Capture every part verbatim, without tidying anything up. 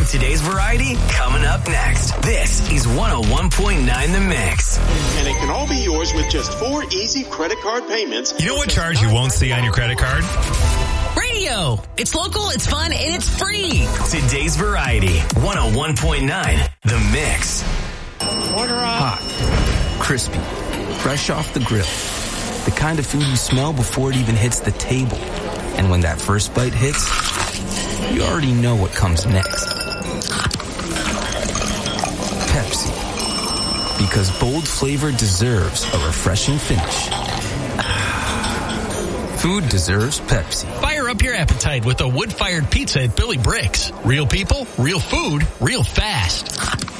of today's variety coming up next. This is one oh one point nine The Mix. And it can all be yours with just four easy credit card payments. You know what charge you won't see on your credit card? Radio. It's local, it's fun, and it's free. Today's variety, one oh one point nine The Mix. Hot, crispy, fresh off the grill. The kind of food you smell before it even hits the table. And when that first bite hits, you already know what comes next. Pepsi. Because bold flavor deserves a refreshing finish. Food deserves Pepsi. Fire up your appetite with a wood-fired pizza at Billy Bricks. Real people, real food, real fast.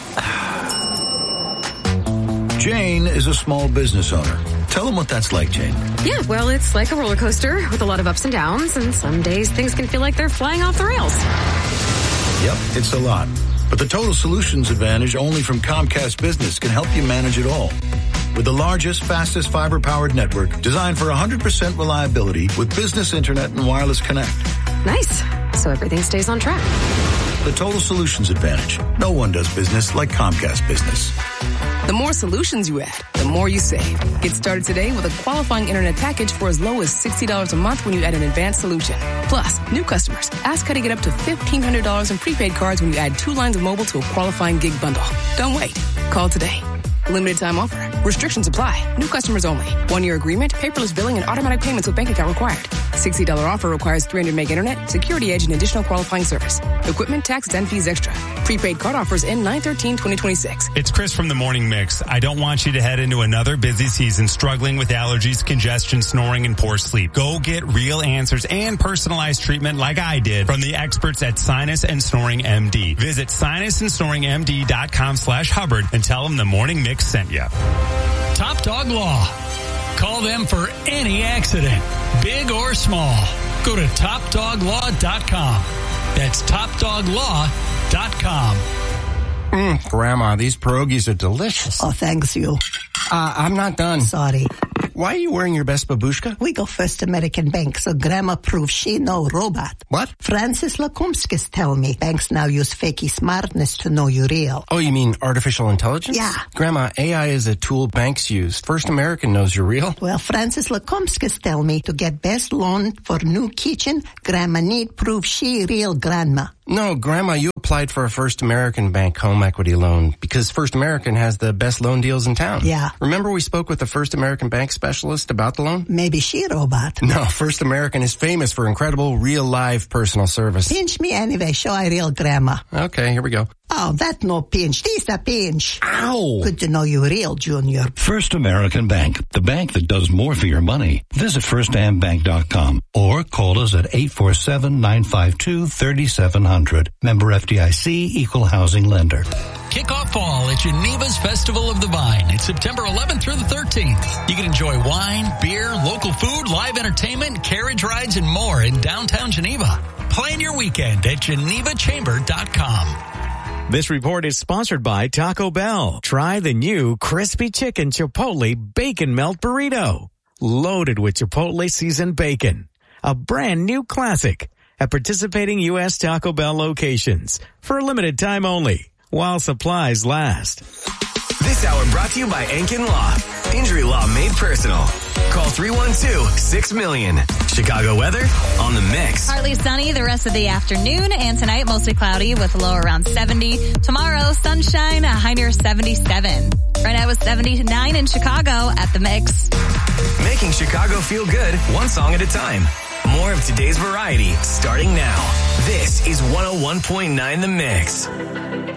Jane is a small business owner. Tell them what that's like, Jane. Yeah, well, it's like a roller coaster with a lot of ups and downs, and some days things can feel like they're flying off the rails. Yep, it's a lot. But the Total Solutions Advantage only from Comcast Business can help you manage it all. With the largest, fastest fiber-powered network designed for one hundred percent reliability with business internet and wireless connect. Nice. So everything stays on track. The Total Solutions Advantage. No one does business like Comcast Business. The more solutions you add, the more you save. Get started today with a qualifying internet package for as low as sixty dollars a month when you add an advanced solution. Plus, new customers, ask how to get up to fifteen hundred dollars in prepaid cards when you add two lines of mobile to a qualifying gig bundle. Don't wait. Call today. Limited time offer. Restrictions apply. New customers only. One-year agreement, paperless billing, and automatic payments with bank account required. sixty dollars offer requires three hundred meg internet, security edge, and additional qualifying service. Equipment, taxes, and fees extra. Prepaid card offers in nine thirteen twenty twenty-six. It's Chris from the Morning Mix. I don't want you to head into another busy season struggling with allergies, congestion, snoring, and poor sleep. Go get real answers and personalized treatment like I did from the experts at Sinus and Snoring M D. Visit sinus and snoring m d dot com slash Hubbard and tell them the Morning Mix sent you. Top Dog Law. Call them for any accident, big or small. Go to top dog law dot com. That's top dog law dot com. Mm, Grandma, these pierogies are delicious. Oh, thanks you. Uh, I'm not done. Sorry. Why are you wearing your best babushka? We go First American Bank, so Grandma proves she no robot. What? Francis Lakumskis tell me banks now use fakey smartness to know you real. Oh, you mean artificial intelligence? Yeah. Grandma, A I is a tool banks use. First American knows you're real. Well, Francis Lakumskis tell me to get best loan for new kitchen, Grandma need prove she real grandma. No, Grandma, you applied for a First American Bank home equity loan because First American has the best loan deals in town. Yeah. Remember we spoke with the First American Bank specialist about the loan? Maybe she robot. No, First American is famous for incredible real live personal service. Pinch me anyway, show I real grandma. Okay, here we go. Oh, that no pinch. This a pinch. Ow! Good to know you real, Junior. First American Bank, the bank that does more for your money. Visit first am bank dot com or call us at eight four seven, nine five two, three seven zero zero. Member F D I C, Equal Housing Lender. Kick off fall at Geneva's Festival of the Vine. It's September eleventh through the thirteenth. You can enjoy wine, beer, local food, live entertainment, carriage rides, and more in downtown Geneva. Plan your weekend at geneva chamber dot com. This report is sponsored by Taco Bell. Try the new Crispy Chicken Chipotle Bacon Melt Burrito. Loaded with Chipotle seasoned bacon. A brand new classic at participating U S Taco Bell locations for a limited time only while supplies last. This hour brought to you by Ankin Law. Injury law made personal. Call three one two, six million. Chicago weather on The Mix. Partly sunny the rest of the afternoon, and tonight mostly cloudy with a low around seventy. Tomorrow, sunshine, a high near seventy-seven. Right now it's seventy-nine in Chicago at The Mix. Making Chicago feel good, one song at a time. More of today's variety starting now. This is one oh one point nine The Mix.